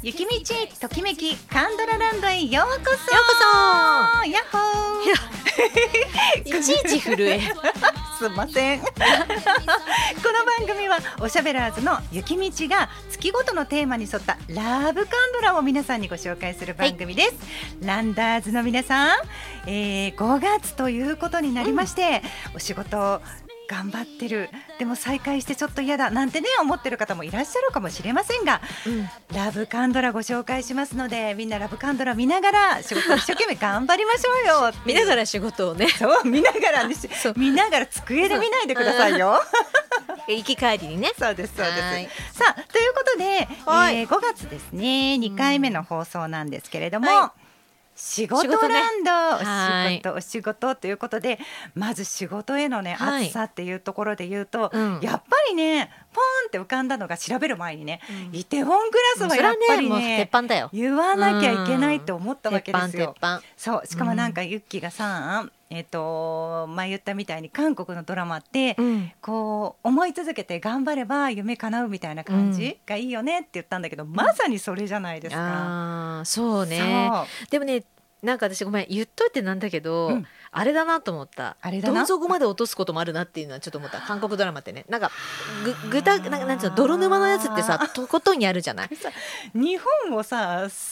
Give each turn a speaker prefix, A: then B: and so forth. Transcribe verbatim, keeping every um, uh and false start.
A: 雪道ときめきカンドラランドへようこそ。
B: ようこ
A: やっほー。
B: いちいち震え
A: すんません。この番組はおしゃべらーずの雪道が月ごとのテーマに沿ったラブカンドラを皆さんにご紹介する番組です、はい、ランダーズの皆さん、えー、ごがつということになりまして、うん、お仕事頑張ってる、でも再開してちょっと嫌だなんてね思ってる方もいらっしゃるかもしれませんが、うん、ラブカンドラご紹介しますので、みんなラブカンドラ見ながら仕事一生懸命頑張りましょうよ
B: 見ながら仕事をね、
A: そう見ながらね見ながら机で見ないでくださいよ。
B: 行き帰りにね。
A: そうですそうです。さあということで、えー、ごがつですねにかいめの放送なんですけれども、はい、仕事ランド、ね、お仕事お仕事ということで、まず仕事へのね、はい、熱さっていうところで言うと、うん、やっぱりねポーンって浮かんだのが調べる前にね、うん、イテウォンクラスはやっぱり ね, ね
B: 鉄板だよ、
A: 言わなきゃいけないと思ったわけですよ。
B: 鉄板鉄板。
A: そうしかもなんかユッキーがさ、えー、と前言ったみたいに韓国のドラマって、うん、こう思い続けて頑張れば夢叶うみたいな感じがいいよねって言ったんだけど、うん、まさにそれじゃないですか、うん、
B: あそうね。そうでもね、なんか私ごめん言っといてなんだけど、うん、あれだなと思った。あれだな、どん底まで落とすこともあるなっていうのはちょっと思った。韓国ドラマってね、なんかぐぐたなんかなんていうの、泥沼のやつってさとことんやるじゃない。
A: 日本をさ